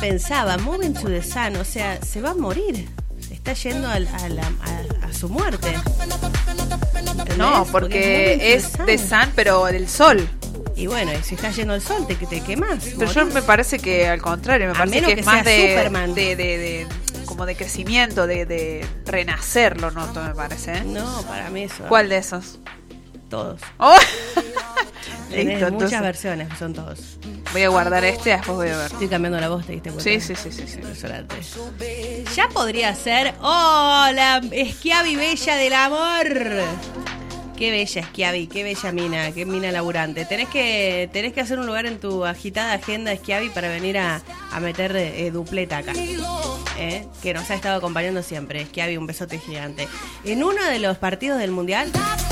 pensaba, Moving to the Sun, o sea, se va a morir. Está yendo a su muerte. ¿Entendés? No, porque es de Sun, pero del sol. Y bueno, si está yendo el sol, te quemas. Pero yo me parece que al contrario, me parece que es más Superman. de como de crecimiento, de renacer, lo noto, me parece. No, para mí eso. ¿Cuál de esos? Todos. Oh. Tenés Listo, muchas entonces versiones, son todos. voy a guardar después voy a ver. Estoy cambiando la voz, ¿te diste cuenta? Sí. Impresionante. Ya podría ser. ¡Oh, la Schiavi bella del amor! Qué bella Schiavi, qué bella mina, qué mina laburante. Tenés que hacer un lugar en tu agitada agenda, Schiavi, para venir a meter dupleta acá. Que nos ha estado acompañando siempre. Schiavi, un besote gigante. En uno de los partidos del Mundial...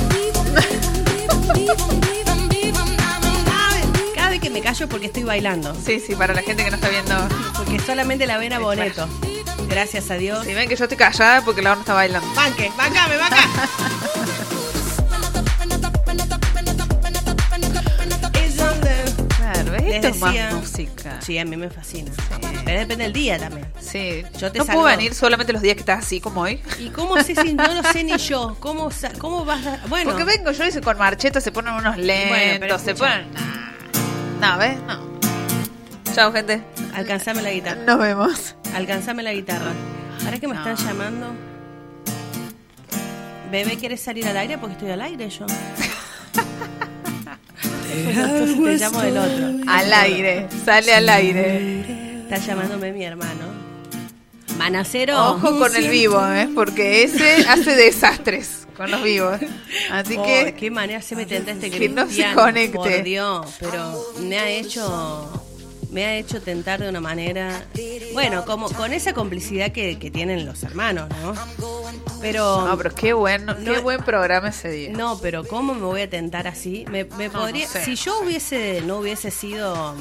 Cada vez que me callo porque estoy bailando. Sí, para la gente que no está viendo. Porque solamente la ven a Boneto. Gracias a Dios. Si ven que yo estoy callada porque la no está bailando. Banque, bancame. Claro, esto es decía, más música. Sí, a mí me fascina. Pero depende del día también. Sí. Yo te no salgo. puedo venir solamente los días que estás así como hoy. ¿Y cómo sé si no lo sé ni yo? ¿Cómo vas a...? Bueno. Porque vengo yo y con Marcheta se ponen unos lentos, Bueno, pero se escucha. ponen... No, ¿ves? No. Chao, gente. Alcanzame la guitarra. Nos vemos. Alcanzame la guitarra. Ahora que me están llamando. Bebé, ¿quieres salir al aire? Porque estoy al aire yo. Entonces te llamo del otro. Al aire. Sale al aire. Está llamándome mi hermano. Manacero. Ojo con el vivo, porque ese hace desastres con los vivos. Así que... qué manera se me tenta este que no se cristiano, conecte. por Dios, pero me ha hecho tentar de una manera, bueno, como con esa complicidad que tienen los hermanos, ¿no? Pero qué buen programa ese día. no, pero cómo me voy a tentar así, me podría, no sé. si yo no hubiese sido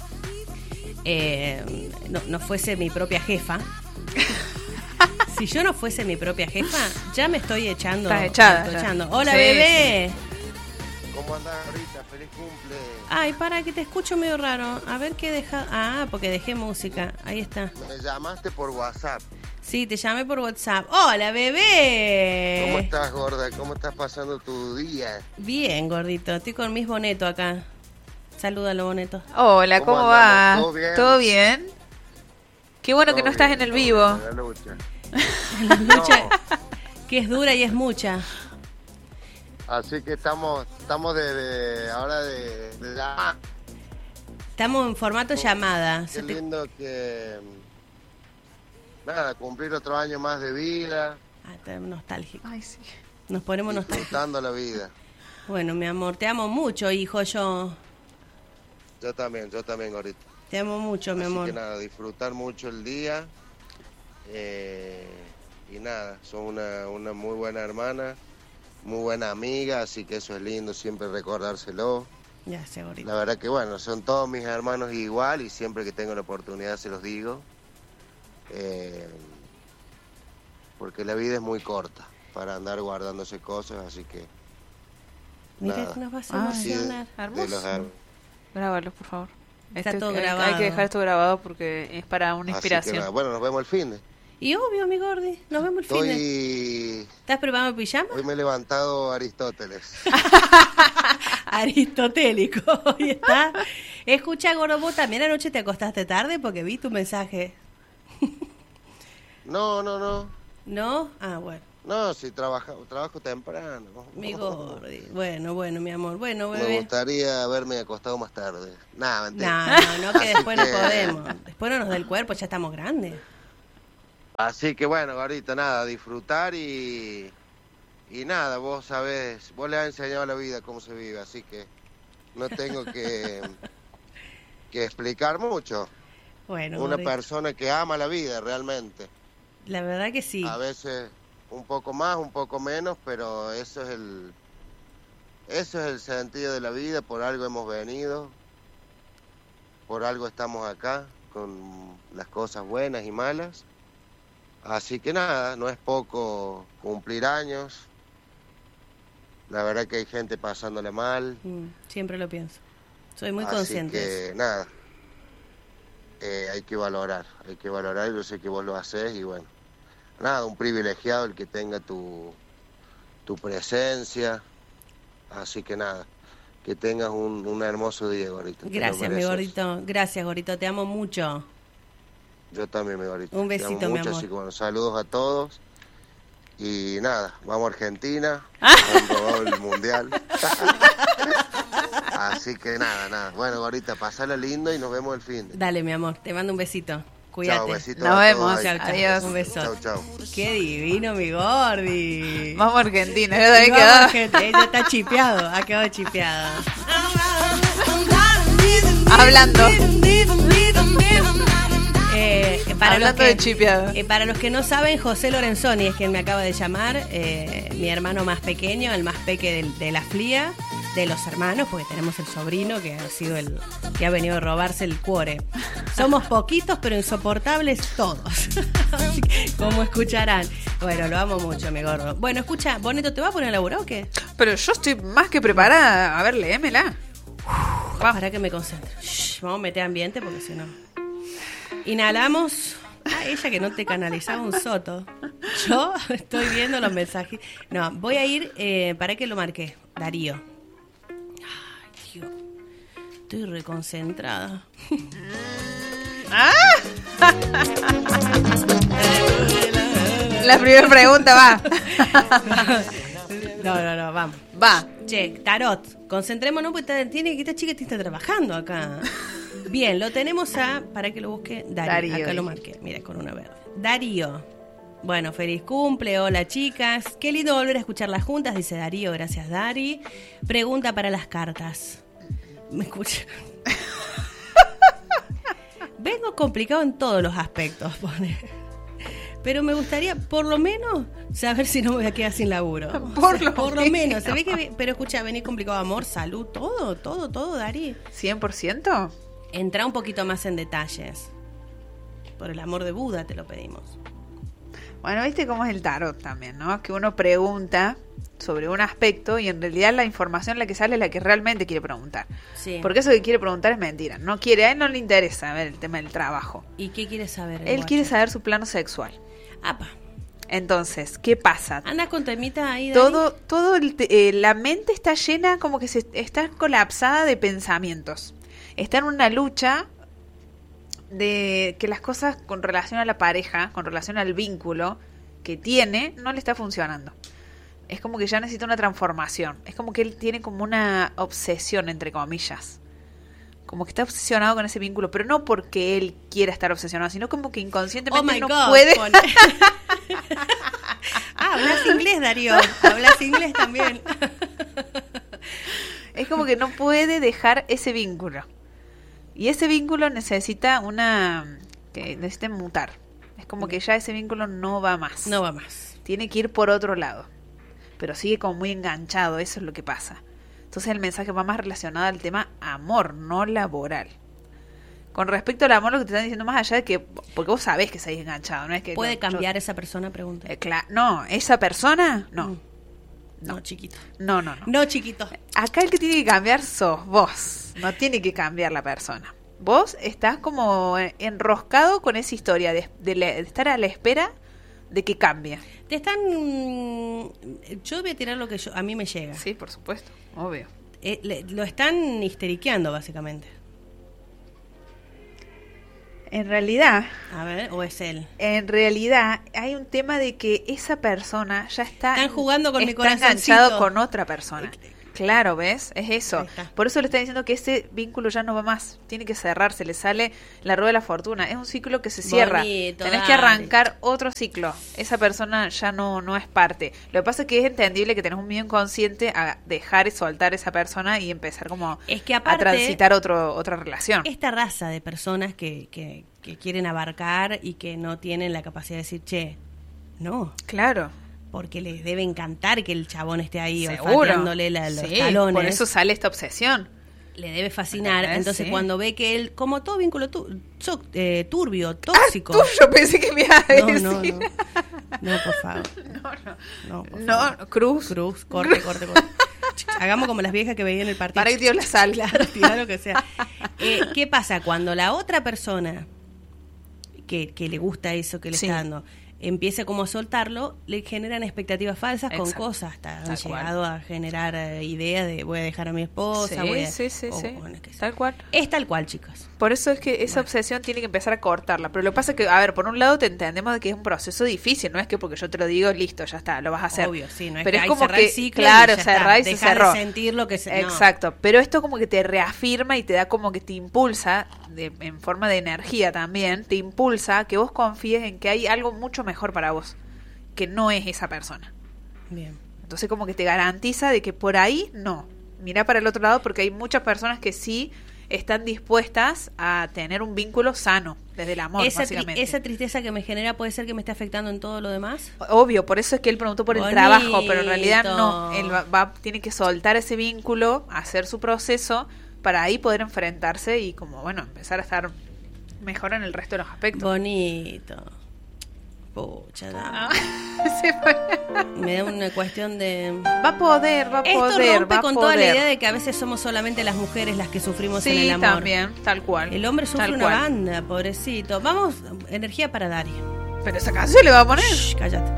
no fuese mi propia jefa. Si yo no fuese mi propia jefa, ya me estoy echando. Estás echada, me estoy ya. echando. Hola, Sí, bebé. ¿Cómo andás ahorita? ¡Feliz cumple! Ay, para que te escucho medio raro. A ver qué deja. Ah, porque dejé música. Ahí está. Me llamaste por WhatsApp. Sí, te llamé por WhatsApp. Hola, bebé. ¿Cómo estás, gorda? ¿Cómo estás pasando tu día? Bien, gordito. Estoy con mis Boneto acá. Salúdalo, Boneto. Hola, ¿cómo va? andamos? ¿Todo bien? ¿Todo bien? Qué bueno que no estás en el vivo. La lucha. La lucha que es dura y es mucha. Así que estamos ahora de la... Estamos en formato llamada. Qué lindo que... Nada, cumplir otro año más de vida, Ah, está nostálgico. Ay, sí. Nos ponemos nostálgicos. disfrutando la vida. Bueno, mi amor, te amo mucho, hijo, yo. Yo también, gordito. Te amo mucho, mi Así amor. que nada, disfrutar mucho el día. Y nada, son una muy buena hermana, muy buena amiga, así que eso es lindo, siempre recordárselo. Ya sé, gordito. La verdad que bueno, son todos mis hermanos igual y siempre que tengo la oportunidad se los digo. Porque la vida es muy corta para andar guardándose cosas, así que... Mira nada. que nos vas a Así emocionar. de los Grábalo, por favor. Está todo hay grabado. que dejar esto grabado porque es para una así que inspiración. nada, bueno, nos vemos el fin de... Y obvio, mi gordi, nos vemos el fin de... ¿Estás preparando el pijama? Hoy me he levantado Aristóteles. Aristotélico, hoy está. Escucha, gordo, vos también anoche te acostaste tarde porque vi tu mensaje. No. ¿No? Ah, bueno. No, si trabajo temprano. Mi gordi. Bueno, mi amor. Bueno, Me bebé. gustaría haberme acostado más tarde. Nada, mentira. No, que Así después no que- podemos. Después no nos da el cuerpo, ya estamos grandes. Así que bueno, gordito, nada, disfrutar y nada, vos sabés, vos le has enseñado a la vida cómo se vive, así que no tengo que explicar mucho. Bueno, Una gordito. persona que ama la vida realmente. La verdad que sí. A veces un poco más, un poco menos, pero eso es el sentido de la vida, por algo hemos venido, por algo estamos acá, con las cosas buenas y malas. Así que nada, no es poco cumplir años. La verdad que hay gente pasándola mal. Siempre lo pienso. Soy muy Así consciente de que eso. nada. hay que valorar, yo sé que vos lo hacés y bueno, nada, un privilegiado el que tenga tu presencia, así que nada, que tengas un hermoso día, Gordito. Gracias, mi gordito, gracias, gordito, te amo mucho. Yo también, mi Gordito. Un besito, te amo mi mucho, amor. así que bueno, saludos a todos. Y nada, vamos a Argentina, han robado el mundial. Así que nada. Bueno, Gordita, pasala lindo y nos vemos el fin. Dale, mi amor, te mando un besito. Cuídate. Chao, besitos Nos a vemos. todos. Chao, chao. Adiós. Un beso. Chao. Qué divino, mi gordi. Vamos a Argentina, yo también Vamos, quedó. gente, ella está chipeado, ha quedado chipeado. Hablando. Hablando de chipeado. Para los que no saben, José Lorenzoni es quien me acaba de llamar, mi hermano más pequeño, el más peque de la FLIA, de los hermanos, porque tenemos el sobrino que ha sido el que ha venido a robarse el cuore. Somos poquitos, pero insoportables todos. Así que, como escucharán. Bueno, lo amo mucho, mi gordo. Bueno, escucha, Boneto, ¿te va a poner a laburar o qué? Pero yo estoy más que preparada. A ver, léemela. Para que me concentre. Vamos a meter ambiente porque si no. Inhalamos. Ella que no te canalizaba un soto. Yo estoy viendo los mensajes. No, voy a ir. ¿Para qué lo marqué? Darío. Ay, Dios. Estoy reconcentrada. La primera pregunta va. No, vamos. Va. Che, Tarot, concentrémonos porque tiene que esta chica está trabajando acá. Bien, lo tenemos para que lo busque Darío. Acá lo marqué, mira, con una verde. Darío. Bueno, feliz cumple, hola chicas. Qué lindo volver a escucharlas juntas, dice Darío, gracias Dari. Pregunta para las cartas. ¿Me escuchan? Vengo complicado en todos los aspectos, pone. Pero me gustaría, por lo menos, saber si no me voy a quedar sin laburo. Por lo menos. Se ve que, pero escucha, venís complicado, amor, salud, todo, Dari. ¿100%? Entra un poquito más en detalles. Por el amor de Buda te lo pedimos. Bueno, viste cómo es el tarot también, ¿no? Que uno pregunta sobre un aspecto y en realidad la información la que sale es la que realmente quiere preguntar. Sí. Porque eso que quiere preguntar es mentira. No quiere, a él no le interesa ver el tema del trabajo. ¿Y qué quiere saber? Él quiere saber su plano sexual. Apa. Entonces, ¿qué pasa? Anda con temita ahí, Dani. Todo la mente está llena, como que está colapsada de pensamientos. Está en una lucha de que las cosas con relación a la pareja, con relación al vínculo que tiene, no le está funcionando. Es como que ya necesita una transformación. Es como que él tiene como una obsesión, entre comillas. Como que está obsesionado con ese vínculo, pero no porque él quiera estar obsesionado, sino como que inconscientemente puede. Hablas inglés, Darío. Hablas inglés también. Es como que no puede dejar ese vínculo. Y ese vínculo necesita que necesita mutar. Es como que ya ese vínculo no va más. No va más. Tiene que ir por otro lado. Pero sigue como muy enganchado, eso es lo que pasa. Entonces el mensaje va más relacionado al tema amor, no laboral. Con respecto al amor, lo que te están diciendo más allá de que, porque vos sabés que seguís enganchado, no es que... ¿Puede cambiar esa persona? Pregunta. No, esa persona, no. No, chiquito. No. No, chiquito. Acá el que tiene que cambiar sos vos, no tiene que cambiar la persona. Vos estás como enroscado con esa historia de estar a la espera de que cambie. Te están... Yo voy a tirar lo que a mí me llega. Sí, por supuesto, obvio. Lo están histeriqueando, básicamente. En realidad... A ver, ¿o es él? En realidad hay un tema de que esa persona ya están jugando con mi corazoncito. Está enganchado con otra persona. Claro, ¿ves? Es eso. Por eso le está diciendo que ese vínculo ya no va más. Tiene que cerrarse, le sale la rueda de la fortuna. Es un ciclo que se cierra. Bonito, tenés que arrancar otro ciclo. Esa persona ya no es parte. Lo que pasa es que es entendible que tenés un miedo inconsciente a dejar y soltar esa persona y empezar como aparte, a transitar otra relación. Esta raza de personas que quieren abarcar y que no tienen la capacidad de decir, che, no. Claro. Porque les debe encantar que el chabón esté ahí olfateándole los talones. Por eso sale esta obsesión. Le debe fascinar. Entonces, sí. Cuando ve que él, como todo vínculo turbio, tóxico. Tuyo, pensé que me iba a decir. No, por favor. No, Cruz, corte. Hagamos como las viejas que veían el partido. Para que Dios la sal. Claro, tira lo que sea. ¿Qué pasa? Cuando la otra persona que le gusta eso que le Sí. está dando, empieza como a soltarlo, le generan expectativas falsas con Exacto. cosas, hasta han Tal cual. llegado a generar ideas de voy a dejar a mi esposa, voy a... sí. bueno, es que Tal cual. es tal cual, chicos. Por eso es que esa obsesión tiene que empezar a cortarla. Pero lo que pasa es que, a ver, por un lado te entendemos de que es un proceso difícil. No es que porque yo te lo digo, listo, ya está, lo vas a hacer. Obvio, sí, no es pero que es ahí como cerrá que, el ciclo claro, y ya está. cerrá y se Dejá cerró. de sentir lo que se... no. Exacto. Pero esto como que te reafirma y te da como que te impulsa, en forma de energía también, te impulsa a que vos confíes en que hay algo mucho mejor para vos, que no es esa persona. Bien. Entonces como que te garantiza de que por ahí no. Mirá para el otro lado porque hay muchas personas que sí están dispuestas a tener un vínculo sano desde el amor, básicamente. Esa tristeza que me genera puede ser que me esté afectando en todo lo demás. Obvio, por eso es que él preguntó por el Bonito. trabajo, pero en realidad no. Él tiene que soltar ese vínculo, hacer su proceso para ahí poder enfrentarse y como, bueno, empezar a estar mejor en el resto de los aspectos. Bonito. Pucha, Ah, sí, me da una cuestión de... va a poder, Esto rompe va a con poder. toda la idea de que a veces somos solamente las mujeres las que sufrimos en Sí, el amor. también, tal cual. El hombre sufre tal una cual. banda, pobrecito. Vamos, energía para Dari. Pero esa canción le va a poner. Shh, cállate.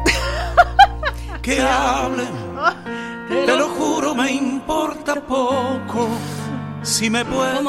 Que hablen, te lo juro, me importa poco. Si me puedo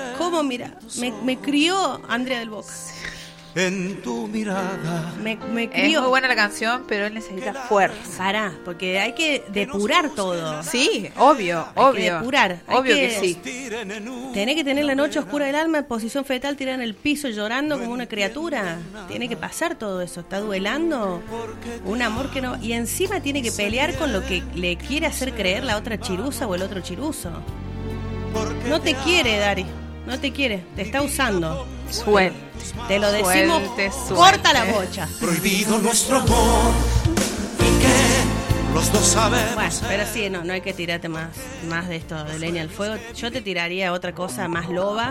Me crió Andrea del Boca. en tu mirada. Me Es crió. muy buena la canción, pero él necesita fuerza. Pará, porque hay que depurar todo. Sí, obvio, Hay que obvio. depurar, hay Obvio que- que sí. Tenés que tener la noche oscura del alma en posición fetal, tirada en el piso llorando como una criatura. Tiene que pasar todo eso. Está duelando un amor que no. Y encima tiene que pelear con lo que le quiere hacer creer la otra chirusa o el otro chiruso. No te quiere, Dari. No te quiere. Te está usando. Suelte. Te lo decimos. Suelte. Corta la bocha. Prohibido nuestro amor y que los dos sabemos. Bueno, pero sí, no hay que tirarte más de esto de leña al fuego. Yo te tiraría otra cosa más loba.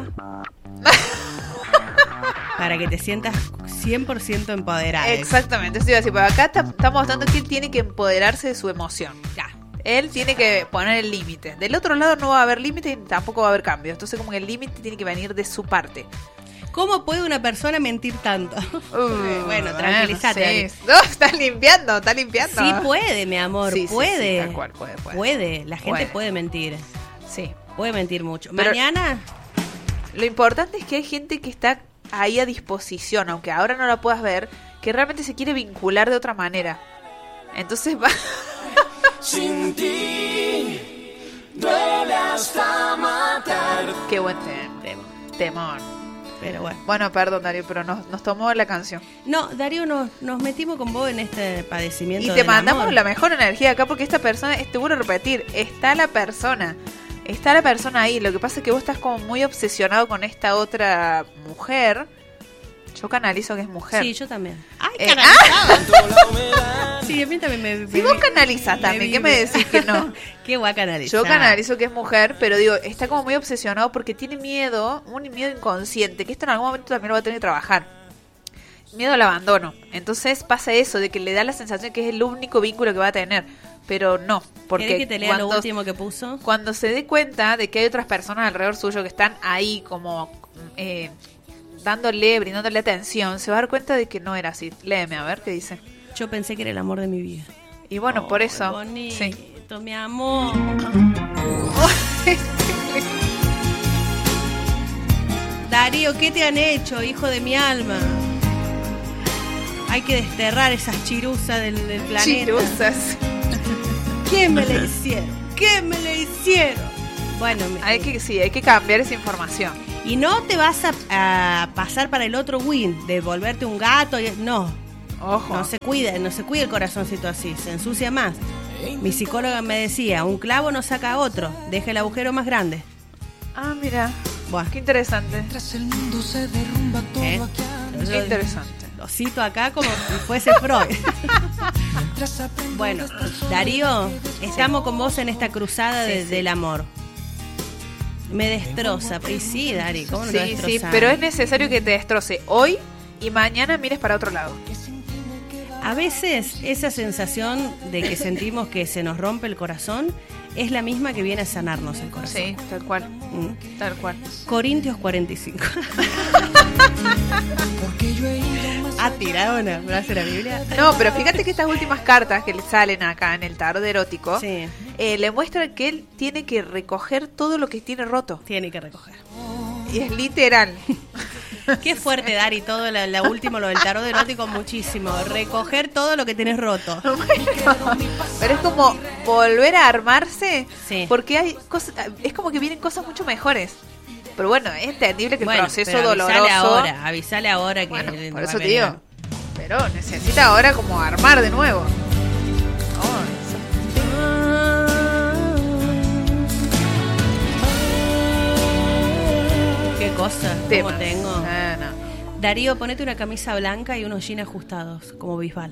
Para que te sientas 100% empoderada. Exactamente, eso iba a decir, pero acá estamos mostrando que él tiene que empoderarse de su emoción. Ya. Él tiene que poner el límite. Del otro lado no va a haber límite y tampoco va a haber cambio. Entonces como que el límite tiene que venir de su parte. ¿Cómo puede una persona mentir tanto? Bueno, tranquilízate. Sí. No, está limpiando. Sí puede, mi amor, Sí, sí, puede. sí, tal cual, puede. Puede, la gente puede mentir. Sí. Puede mentir mucho. Pero- Mañana, Lo importante es que hay gente que está ahí a disposición, aunque ahora no la puedas ver, que realmente se quiere vincular de otra manera. Entonces va... Sin ti duele hasta matar. Qué buen temor. pero bueno. Bueno, perdón, Darío, pero nos tomó la canción. No, Darío, nos metimos con vos en este padecimiento. Y te del mandamos amor. la mejor energía acá porque esta persona, te vuelvo a repetir, está la persona ahí. Lo que pasa es que vos estás como muy obsesionado con esta otra mujer. Yo canalizo que es mujer. Sí, yo también. ¡Ay, ¡Ah! Sí, a mí también me... Si vos canalizas también, ¿qué me decís que no? ¿Qué voy a canalizar? Yo canalizo que es mujer, pero digo, está como muy obsesionado porque tiene miedo, un miedo inconsciente, que esto en algún momento también lo va a tener que trabajar. Miedo al abandono. Entonces pasa eso, de que le da la sensación que es el único vínculo que va a tener. Pero no, porque ¿Querés que te lea lo último que puso? cuando se dé cuenta de que hay otras personas alrededor suyo que están ahí como brindándole atención, se va a dar cuenta de que no era así. Léeme, a ver qué dice. Yo pensé que era el amor de mi vida. Y bueno, por eso. Bonito, Sí. mi amor. Darío, ¿qué te han hecho, hijo de mi alma? Hay que desterrar esas chirusas del planeta. Chirusas. ¿Qué me le hicieron? ¿Qué me le hicieron? Bueno, Hay que cambiar esa información. y no te vas a pasar para el otro win, de volverte un gato. No, Ojo. no se cuida el corazoncito así, se ensucia más. Mi psicóloga me decía, un clavo no saca a otro, deja el agujero más grande. Ah, mira. Buah. Qué interesante. ¿Eh? Qué interesante. Lo cito acá como si fuese Freud. Bueno, Darío, estamos con vos en esta cruzada del amor. Me destroza. Y sí, Dari, ¿cómo no te va a Sí, destrozar? pero es necesario que te destroce hoy y mañana mires para otro lado. A veces esa sensación de que sentimos que se nos rompe el corazón es la misma que viene a sanarnos el corazón. Sí, tal cual. ¿Mm? Tal cual. Corintios 45. Porque yo he ido ¿Ha tirado una frase de la Biblia? No, pero fíjate que estas últimas cartas que le salen acá en el tarot erótico, Sí, le muestran que él tiene que recoger todo lo que tiene roto. tiene que recoger. Y es literal. Qué fuerte, Dari, todo la último, lo del tarot erótico, muchísimo. Recoger todo lo que tenés roto. Pero es como volver a armarse, Sí. porque hay cosas, es como que vienen cosas mucho mejores. Pero bueno, es entendible que el proceso pero doloroso. avisale ahora que... Bueno, por va eso a te venir. digo. Pero necesita ahora como armar de nuevo. Qué cosa, cómo Temas. tengo. No. Darío, ponete una camisa blanca y unos jeans ajustados, como Bisbal.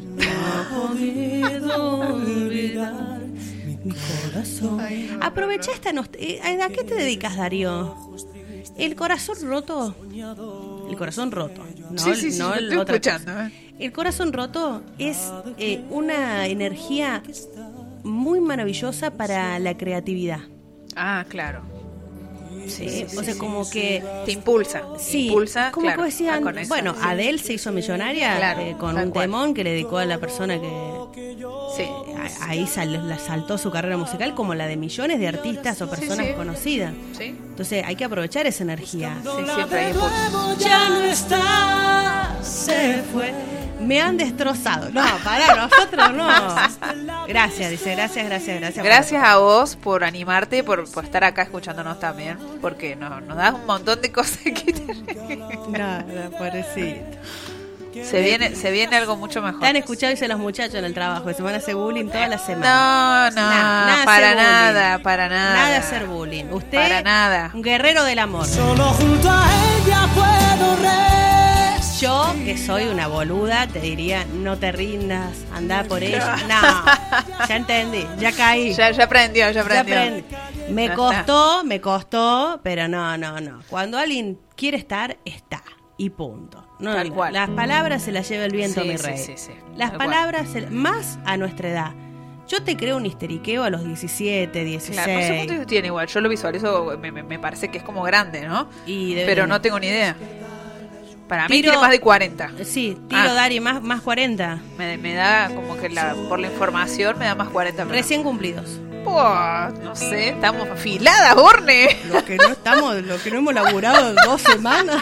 Aprovecha esta ¿a qué te dedicas, Darío? El corazón roto. El corazón roto. No, Sí, no lo el estoy otra escuchando. cosa. El corazón roto es una energía muy maravillosa para la creatividad. Ah, claro. Sí, o sea, como que te impulsa. sí, impulsa, como claro, que decían, a conocer. bueno, Adele se hizo millonaria Claro, con tal un cual. temón que le dedicó a la persona que Sí. ahí la saltó su carrera musical, como la de millones de artistas o personas sí. conocidas. Sí. Entonces hay que aprovechar esa energía. Sí, siempre hay impulso. Ya no está, se fue. Me han destrozado. No, para nosotros no. Gracias, dice, gracias. Gracias a vos por animarte, por estar acá escuchándonos también, porque nos das un montón de cosas que No, pobrecito. se viene algo mucho mejor. Te han escuchado, dicen los muchachos en el trabajo, que se van a hacer bullying toda la semana. No, Nada para hacer nada, bullying. para nada. Nada de hacer bullying. Usted, Para nada. un guerrero del amor. Solo junto a ella puedo Yo, que soy una boluda, te diría, no te rindas, andá por ella. No, ya entendí, ya caí. Ya aprendió, ya aprendió. aprendí. Me costó, pero no. Cuando alguien quiere estar, está. Y punto. No, Tal cual. Las palabras se las lleva el viento, Sí, mi sí, rey. sí. Las Tal palabras, más a nuestra edad. Yo te creo un histeriqueo a los 17, 16. Claro, no sé cuánto tiene igual. Yo lo visualizo, me parece que es como grande, ¿no? Y Pero no tengo ni idea. Para mí Tiro- tiene más de 40. Sí, tiro Ah. Dari, más 40. Me da como que por la información me da más 40. pero- Recién cumplidos. No sé, estamos afiladas, Orne. Lo que no hemos laburado 2 semanas.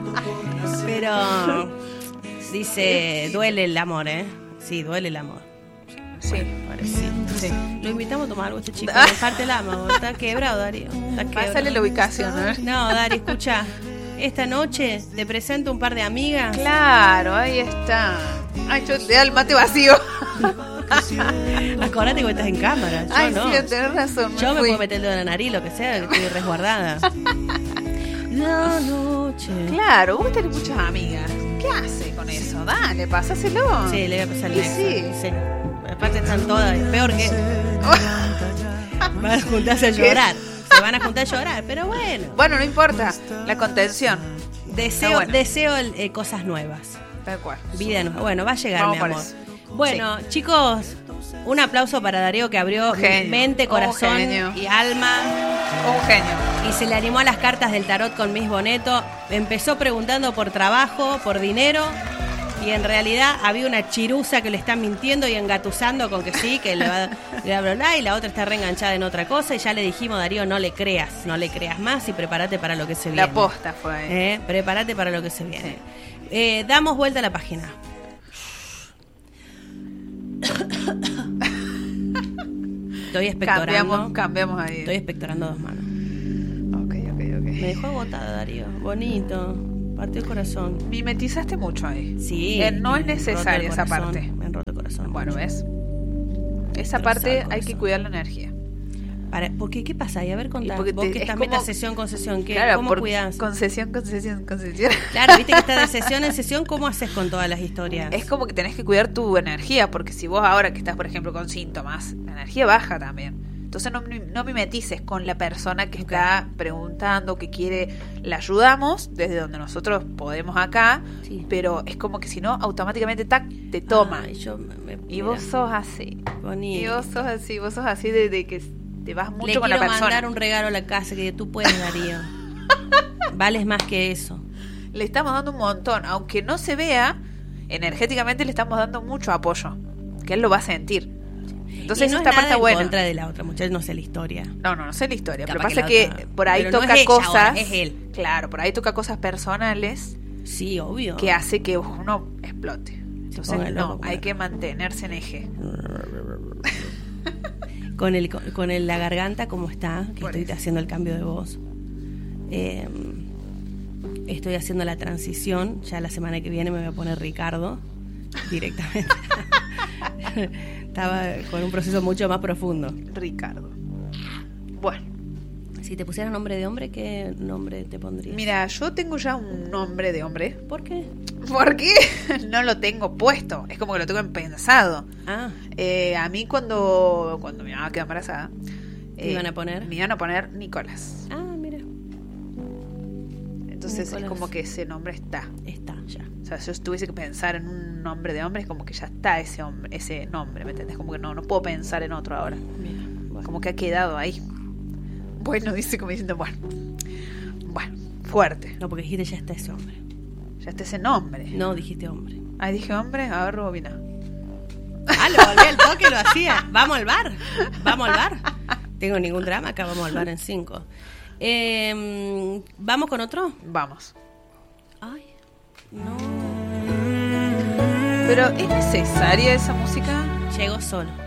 Pero dice, duele el amor, ¿eh? Sí, duele el amor. Sí, Pobrecito. sí. Lo invitamos a tomar algo este chico. Me parte el ama, está quebrado, Darío. Está quebrado. Pásale la ubicación, ¿no? No, Dari, escucha. Esta noche te presento un par de amigas. Claro, ahí está. Ay, yo te da el mate vacío. Acordate que estás en cámara. Yo Ay, no. sí, tenés razón. Yo me fui. puedo meter el dedo en la nariz, lo que sea, que estoy resguardada. La noche. Claro, vos tenés muchas amigas. ¿Qué hace con eso? Dale, pásaselo. Sí, le voy a pasar el Y Nexa. sí. Aparte están todas, peor que... Van a juntarse a llorar. Se van a juntar a llorar, pero bueno. Bueno, no importa. La contención. Deseo, bueno. deseo cosas nuevas. Tal cual. Vida nueva. Bueno, va a llegar, Vamos mi por amor. eso. Bueno, chicos, un aplauso para Darío, que abrió Un genio. mente, corazón Un genio. y alma. Un genio. Y se le animó a las cartas del tarot con Miss Boneto. Empezó preguntando por trabajo, por dinero. Y en realidad había una chirusa que le está mintiendo y engatusando con que sí, que le va a hablar, y la otra está reenganchada en otra cosa. Y ya le dijimos, Darío, no le creas más y prepárate para lo que se viene. La posta fue ahí. Prepárate para lo que se viene. Damos vuelta a la página. Estoy expectorando. Cambiamos ahí. Estoy expectorando 2 manos. Ok. Me dejó agotada, Darío. Bonito. Partió el corazón. Mimetizaste mucho ahí. Sí. No es me han roto necesaria el esa corazón, parte. Me han roto el corazón. Bueno, ¿ves? Esa Destrozado parte el hay que corazón. cuidar la energía. Porque, ¿qué pasa ahí? A ver, contá. Y porque Vos que es estás como- meta sesión con sesión. Claro, ¿Cómo por cuidás? concesión. Claro, viste que está de sesión en sesión. ¿Cómo haces con todas las historias? Es como que tenés que cuidar tu energía, porque si vos ahora que estás, por ejemplo, con síntomas, la energía baja también. Entonces no mimetices con la persona que está preguntando, que quiere, la ayudamos desde donde nosotros podemos acá, Sí. pero es como que si no, automáticamente te toma. Ay, yo Y mira, vos sos así. bonito. Y vos sos así de que te vas mucho Le con la quiero persona. mandar un regalo a la casa que tú puedes, Darío. Vales más que eso. Le estamos dando un montón, aunque no se vea, energéticamente le estamos dando mucho apoyo, que él lo va a sentir. Entonces y no esta es parte nada en buena. contra de la otra muchacha, no sé la historia. No sé la historia, pero Capaz pasa que que la otra- por ahí pero no toca es ella cosas. ahora, es él. Claro, por ahí toca cosas personales Sí, obvio. que hace que uno explote. Entonces ponga loco, hay claro. que mantenerse en eje. Con la garganta como está, que Por estoy eso. haciendo el cambio de voz. Estoy haciendo la transición. Ya la semana que viene me voy a poner Ricardo directamente. Estaba con un proceso mucho más profundo. Ricardo. Bueno, Si te pusiera nombre de hombre, ¿qué nombre te pondrías? mira, yo tengo ya un nombre de hombre. ¿Por qué? ¿Por qué? No lo tengo puesto. Es como que lo tengo pensado. Ah, A mí cuando mi mamá quedó embarazada, ¿Te iban a poner? me iban a poner Nicolás. mira, Entonces Nicolás. es como que ese nombre está. está ya. O sea, si yo tuviese que pensar en un nombre de hombre, es como que ya está ese nombre, ¿me entendés? Como que no puedo pensar en otro ahora. Mira, bueno. Como que ha quedado ahí. Bueno, dice como diciendo, bueno, fuerte. No, porque dijiste ya está ese hombre. Ya está ese nombre. No, dijiste hombre. Ahí dije hombre, a ver, Robina. Lo volví al toque, lo hacía. Vamos al bar. Tengo ningún drama, acá vamos al bar en 5. ¿Vamos con otro? Vamos. Ay, no. Pero ¿es necesaria esa música? Llegó solo.